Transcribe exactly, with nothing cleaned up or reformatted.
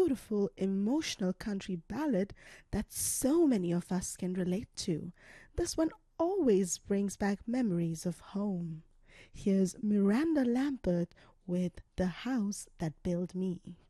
beautiful, emotional country ballad that so many of us can relate to. This one always brings back memories of home. Here's Miranda Lambert with The House That Built Me.